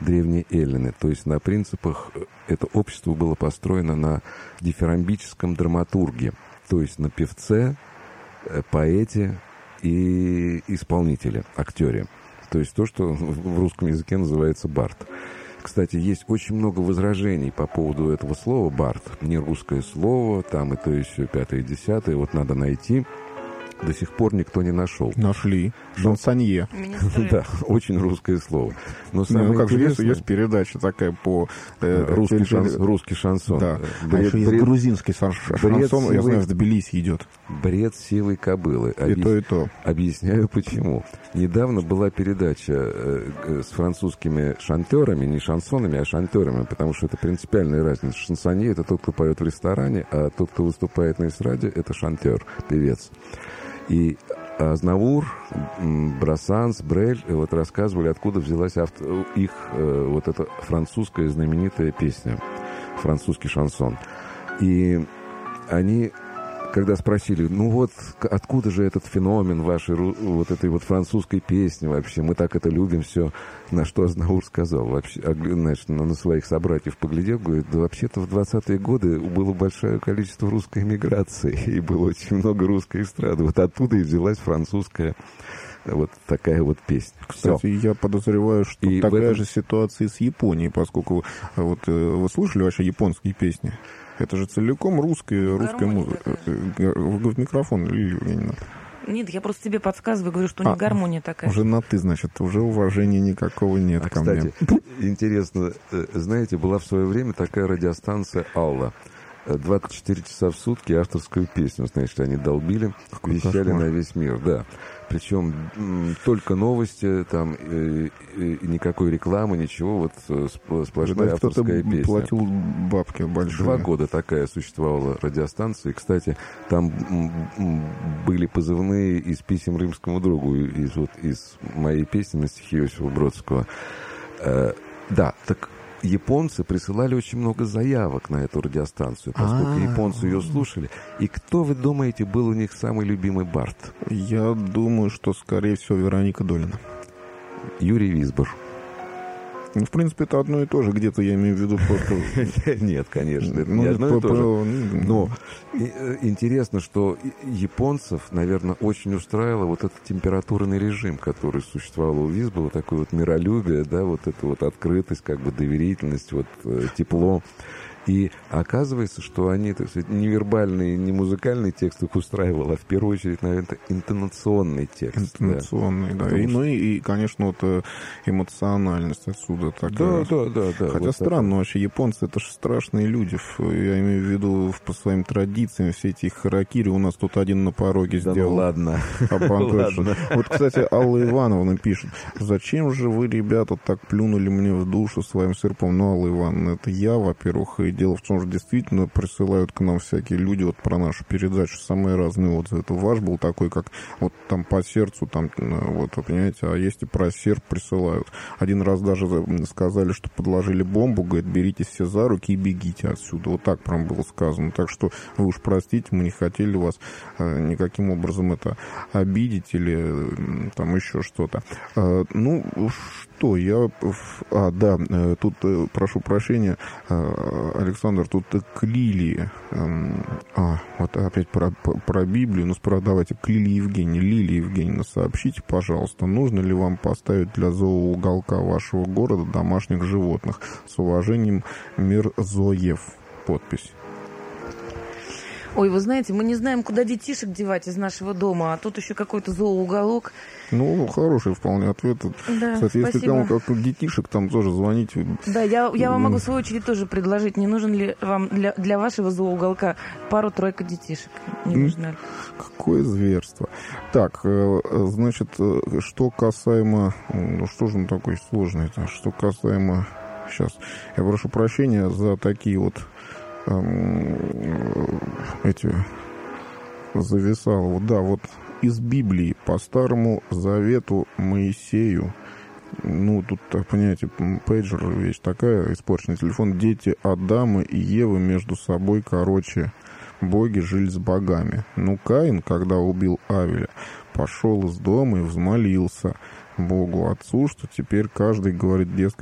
древние эллины. То есть на принципах это общество было построено на дифирамбическом драматурге, то есть на певце, поэте и исполнителе, актере. То есть то, что в русском языке называется бард. Кстати, есть очень много возражений по поводу этого слова «бард». Не русское слово, там и то, и сё, пятое, и десятое. Вот надо найти. До сих пор никто не нашел. Нашли. Шансонье. Да, очень русское слово. Но ну, как же есть передача такая по... русский шансон. Да. Есть грузинский шансон, я знаю, в Тбилиси идет. Бред сивой кобылы. И то, и то. Объясняю, почему. Недавно была передача с французскими шантерами, не шансонами, а шантерами, потому что это принципиальная разница. Шансонье — это тот, кто поет в ресторане, а тот, кто выступает на эстраде, это шантер, певец. И Азнавур, Брассанс, Брель вот рассказывали, откуда взялась их вот эта французская знаменитая песня, французский шансон. И они, когда спросили, ну вот, откуда же этот феномен вашей вот этой вот французской песни вообще, мы так это любим все, на что Азнавур сказал, вообще, значит, на своих собратьев поглядел, говорит, да вообще-то в 20-е годы было большое количество русской эмиграции, и было очень много русской эстрады, вот оттуда и взялась французская вот такая вот песня. Кстати, я подозреваю, что и такая же ситуация и с Японией, поскольку вот вы слушали вообще японские песни? Это же целиком русская музыка. В микрофон, Лилия Евгеньевна. Нет, я просто тебе подсказываю, говорю, что у них гармония такая. Уже на «ты», значит, уже уважения никакого нет ко мне. Кстати, интересно, знаете, была в свое время такая радиостанция «Алла». 24 часа в сутки авторскую песню, значит, они долбили, вещали на весь мир, да. Причем только новости, там никакой рекламы, ничего, вот сплошная авторская песня. Платил бабки большие. 2 года такая существовала радиостанция. И, кстати, там были позывные из писем римскому другу, из моей песни на стихи Иосифа Бродского. Да, так японцы присылали очень много заявок на эту радиостанцию, поскольку японцы ее слушали. И кто, вы думаете, был у них самый любимый бард? Я думаю, что, скорее всего, Вероника Долина. Юрий Висбор. Ну, в принципе, это одно и то же. Где-то я имею в виду просто... Нет, конечно, это не одно и то же. Но интересно, что японцев, наверное, очень устраивало вот этот температурный режим, который существовал у Висбора, такое вот миролюбие, да, вот эта вот открытость, как бы доверительность, вот тепло. И оказывается, что они, так сказать, не вербальный, не музыкальный текст их устраивал, а в первую очередь, наверное, интонационный текст. Интонационный, да. И, конечно, вот эмоциональность отсюда такая. Да. Хотя вот странно, такое. Вообще, японцы — это же страшные люди. Я имею в виду, по своим традициям, все эти харакири у нас тут один на пороге сделал. Ну ладно. Ладно. Вот, кстати, Алла Ивановна пишет: зачем же вы, ребята, так плюнули мне в душу своим серпом? Ну, Алла Ивановна, это я, во-первых, и дело в том, что действительно присылают к нам всякие люди вот про нашу передачу самые разные отзывы. Это ваш был такой, как вот там по сердцу, там вот, вы понимаете, а есть и про серп присылают. Один раз даже сказали, что подложили бомбу, говорит, берите все за руки и бегите отсюда. Вот так прям было сказано. Так что вы уж простите, мы не хотели вас никаким образом это обидеть или там еще что-то. Ну, что, я... да, тут, прошу прощения, Александр, тут к Лилии. Вот опять про Библию. Ну, давайте к Лилии Евгеньевне. Лилия Евгеньевна, сообщите, пожалуйста, нужно ли вам поставить для зооуголка вашего города домашних животных? С уважением, Мирзоев. Подпись. Ой, вы знаете, мы не знаем, куда детишек девать из нашего дома, а тут еще какой-то зооуголок. Ну, хороший вполне ответ. Да, кстати, если кому как детишек, там тоже звоните. Да, я вам могу в свою очередь тоже предложить, не нужен ли вам для вашего зооуголка пару-тройку детишек? Не нужно ли? Какое зверство. Так, значит, что касаемо... Ну, что же он такой сложный-то? Что касаемо... Сейчас, я прошу прощения за такие вот... эти зависало. Да, вот из Библии по Старому Завету Моисею. Ну, тут, понимаете, пейджер, вещь такая, испорченный телефон. Дети Адама и Евы между собой, короче, боги жили с богами. Ну, Каин, когда убил Авеля, пошел из дома и взмолился Богу Отцу, что теперь каждый говорит, дескать,